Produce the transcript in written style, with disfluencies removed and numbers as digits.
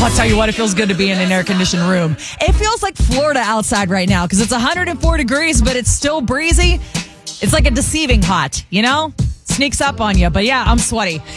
I'll tell you what, it feels good to be in an air-conditioned room. It feels like Florida outside right now because it's 104 degrees, but it's still breezy. It's like a deceiving hot, you know? Sneaks up on you. But yeah, I'm sweaty.